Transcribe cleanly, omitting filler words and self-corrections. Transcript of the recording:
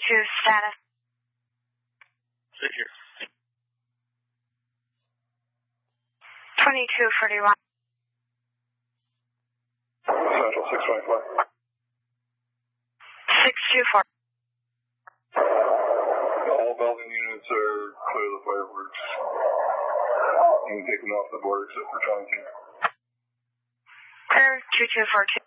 status. Figure. 2241. Central 624. 624. All building units are clear of the fireworks. You can take them off the board except for 22. Clear 2242.